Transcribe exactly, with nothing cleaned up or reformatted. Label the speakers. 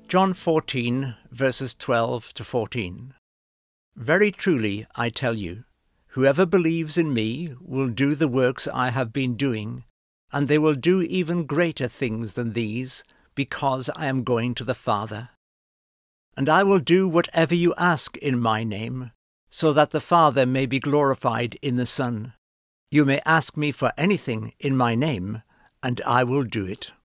Speaker 1: John fourteen, verses twelve to fourteen. Very truly I tell you, whoever believes in me will do the works I have been doing, and they will do even greater things than these, because I am going to the Father. And I will do whatever you ask in my name, so that the Father may be glorified in the Son. You may ask me for anything in my name, and I will do it.